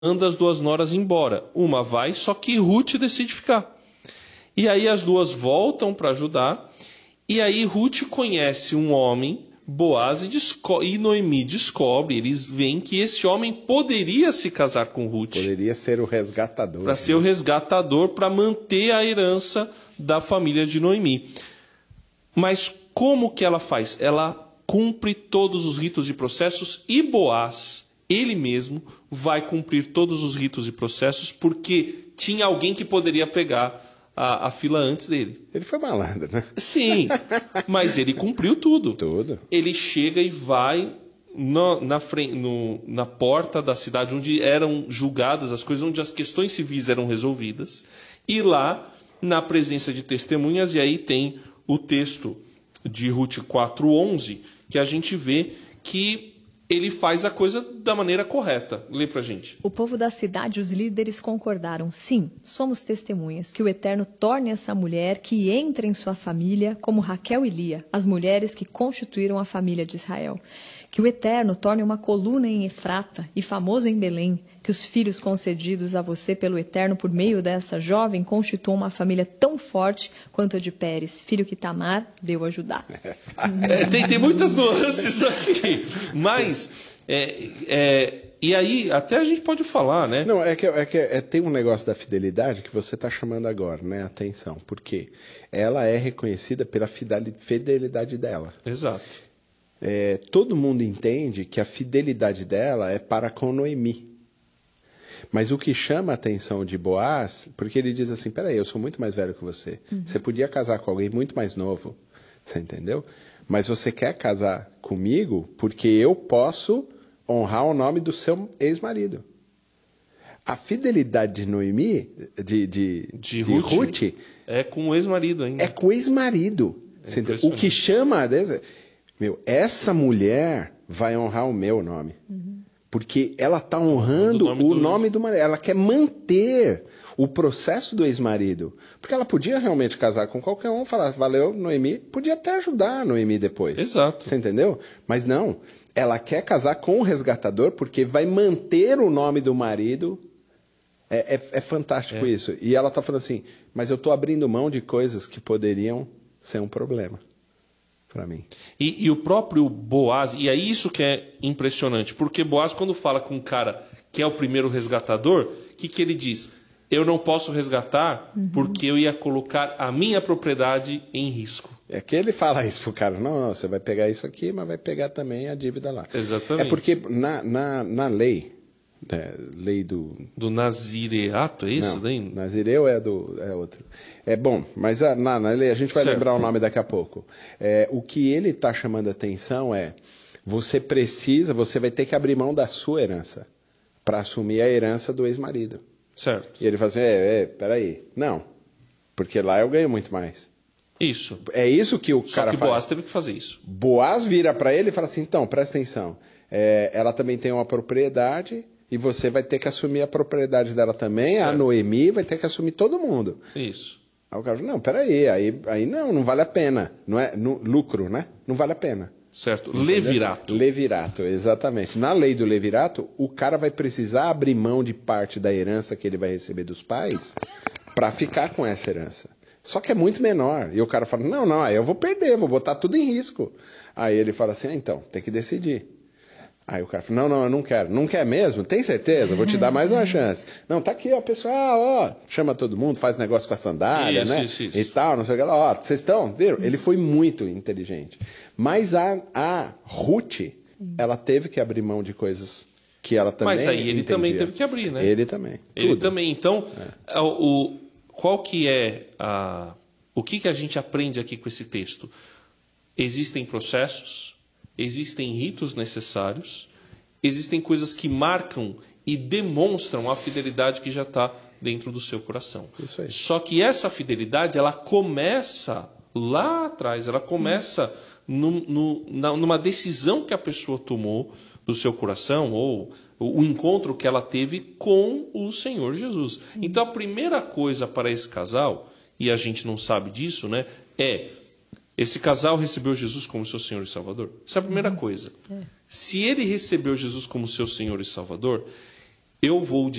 manda as duas noras embora. Uma vai, só que Ruth decide ficar. E aí as duas voltam para ajudar. E aí Ruth conhece um homem, Boaz, e Noemi descobre, eles veem que esse homem poderia se casar com Ruth. Poderia ser o resgatador. Para ser o resgatador, para manter a herança da família de Noemi. Mas como que ela faz? Ela cumpre todos os ritos e processos, e Boaz, ele mesmo, vai cumprir todos os ritos e processos, porque tinha alguém que poderia pegar a fila antes dele. Ele foi malandro, né? Sim, mas ele cumpriu tudo. Tudo. Ele chega e vai na porta da cidade onde eram julgadas as coisas, onde as questões civis eram resolvidas, e lá, na presença de testemunhas, e aí tem o texto de Ruth 4:11, que a gente vê que ele faz a coisa da maneira correta. Lê pra gente. O povo da cidade e os líderes concordaram: sim, somos testemunhas, que o Eterno torne essa mulher que entra em sua família, como Raquel e Lia, as mulheres que constituíram a família de Israel. Que o Eterno torne uma coluna em Efrata e famoso em Belém, que os filhos concedidos a você pelo Eterno por meio dessa jovem constituam uma família tão forte quanto a de Pérez, filho que Tamar deu a Judá. Tem muitas nuances aqui, mas e aí até a gente pode falar, né? Não, tem um negócio da fidelidade que você está chamando agora, né? Atenção, porque ela é reconhecida pela fidelidade dela. Exato. Todo mundo entende que a fidelidade dela é para com Noemi. Mas o que chama a atenção de Boaz, porque ele diz assim, peraí, eu sou muito mais velho que você. Você podia casar com alguém muito mais novo, você entendeu? Mas você quer casar comigo porque eu posso honrar o nome do seu ex-marido. A fidelidade de Noemi, de Ruth, é com o ex-marido ainda. É com o ex-marido. O que chama... essa mulher vai honrar o meu nome. Porque ela está honrando o nome do marido. Ela quer manter o processo do ex-marido. Porque ela podia realmente casar com qualquer um, falar, valeu, Noemi, podia até ajudar a Noemi depois. Exato. Você entendeu? Mas não, ela quer casar com o resgatador porque vai manter o nome do marido. É fantástico isso. E ela está falando assim, mas eu estou abrindo mão de coisas que poderiam ser um problema para mim. E o próprio Boaz, e é isso que é impressionante, porque Boaz, quando fala com um cara que é o primeiro resgatador, o que ele diz? Eu não posso resgatar porque eu ia colocar a minha propriedade em risco. É que ele fala isso pro cara, não, você vai pegar isso aqui, mas vai pegar também a dívida lá. Exatamente. É porque na lei, lei do nazireato, é isso? Não, nazireu é outro. É bom, mas na lei a gente vai lembrar o nome daqui a pouco. O que ele está chamando a atenção você vai ter que abrir mão da sua herança para assumir a herança do ex-marido. Certo. E ele fala assim, peraí, não, porque lá eu ganho muito mais. Isso. É isso que o cara faz. Só que Boaz teve que fazer isso. Boaz vira para ele e fala assim, então, presta atenção, ela também tem uma propriedade... E você vai ter que assumir a propriedade dela também, certo. A Noemi vai ter que assumir todo mundo. Isso. Aí o cara falou, não, peraí, aí não vale a pena. Não é lucro, né? Não vale a pena. Certo. Entendeu? Levirato. Levirato, exatamente. Na lei do levirato, o cara vai precisar abrir mão de parte da herança que ele vai receber dos pais para ficar com essa herança. Só que é muito menor. E o cara fala, não, aí eu vou perder, vou botar tudo em risco. Aí ele fala assim, então, tem que decidir. Aí o cara fala, não, eu não quero. Não quer mesmo? Tem certeza? Vou te dar mais uma chance. Não, tá aqui, ó, pessoal, chama todo mundo, faz negócio com a sandália, né? Isso. E tal, não sei o que lá. Vocês estão, viram? Ele foi muito inteligente. Mas a Ruth, ela teve que abrir mão de coisas que ela também Mas aí ele entendia. também teve que abrir, né? Ele também. Ele também. Então, qual que é o que a gente aprende aqui com esse texto? Existem processos, existem ritos necessários, existem coisas que marcam e demonstram a fidelidade que já está dentro do seu coração. Isso aí. Só que essa fidelidade, ela começa lá atrás, ela começa numa decisão que a pessoa tomou do seu coração, ou o encontro que ela teve com o Senhor Jesus. Então a primeira coisa para esse casal, e a gente não sabe disso, né, esse casal recebeu Jesus como seu Senhor e Salvador. Essa é a primeira coisa. Se ele recebeu Jesus como seu Senhor e Salvador, eu vou